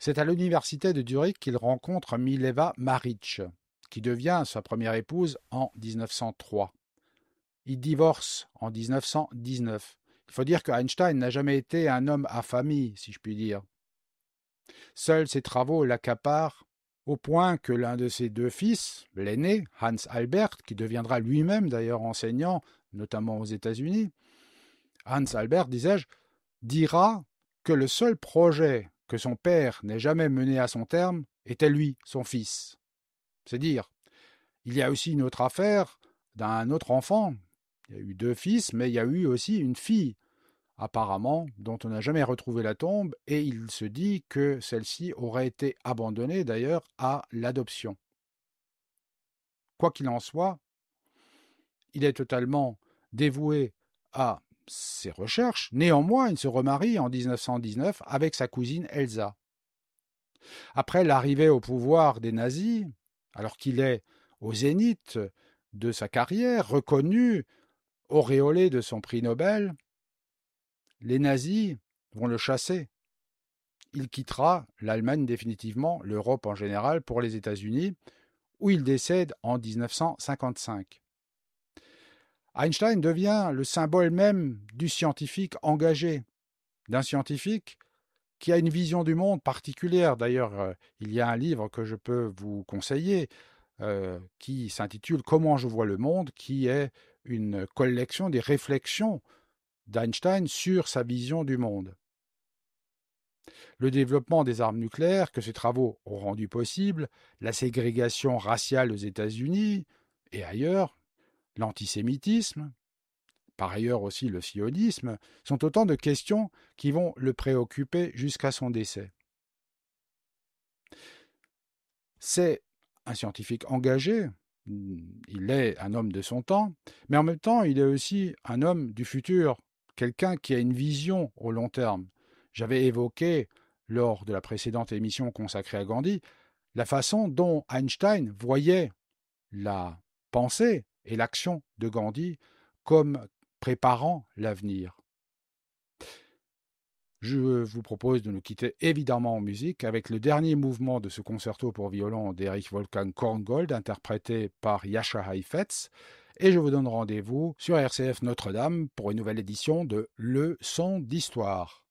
C'est à l'université de Zurich qu'il rencontre Mileva Maric, qui devient sa première épouse en 1903. Ils divorcent en 1919. Il faut dire que Einstein n'a jamais été un homme à famille, si je puis dire. Seuls ses travaux l'accaparent au point que l'un de ses deux fils, l'aîné, Hans Albert, qui deviendra lui-même d'ailleurs enseignant, notamment aux États-Unis, Hans Albert, disais-je, dira que le seul projet que son père n'ait jamais mené à son terme était lui, son fils. C'est dire. Il y a aussi une autre affaire d'un autre enfant. Il y a eu deux fils, mais il y a eu aussi une fille, apparemment, dont on n'a jamais retrouvé la tombe, et il se dit que celle-ci aurait été abandonnée d'ailleurs à l'adoption. Quoi qu'il en soit, il est totalement dévoué à ses recherches. Néanmoins, il se remarie en 1919 avec sa cousine Elsa. Après l'arrivée au pouvoir des nazis, alors qu'il est au zénith de sa carrière, reconnu, auréolé de son prix Nobel, les nazis vont le chasser. Il quittera l'Allemagne définitivement, l'Europe en général, pour les États-Unis, où il décède en 1955. Einstein devient le symbole même du scientifique engagé, d'un scientifique qui a une vision du monde particulière. D'ailleurs, il y a un livre que je peux vous conseiller qui s'intitule « Comment je vois le monde », qui est une collection des réflexions d'Einstein sur sa vision du monde. Le développement des armes nucléaires que ses travaux ont rendu possible, la ségrégation raciale aux États-Unis et ailleurs, l'antisémitisme, par ailleurs aussi le sionisme, sont autant de questions qui vont le préoccuper jusqu'à son décès. C'est un scientifique engagé, il est un homme de son temps, mais en même temps, il est aussi un homme du futur, quelqu'un qui a une vision au long terme. J'avais évoqué, lors de la précédente émission consacrée à Gandhi, la façon dont Einstein voyait la pensée et l'action de Gandhi comme préparant l'avenir. Je vous propose de nous quitter évidemment en musique avec le dernier mouvement de ce concerto pour violon d'Erich Wolfgang Korngold, interprété par Jascha Heifetz, et je vous donne rendez-vous sur RCF Notre-Dame pour une nouvelle édition de Leçons d'Histoire.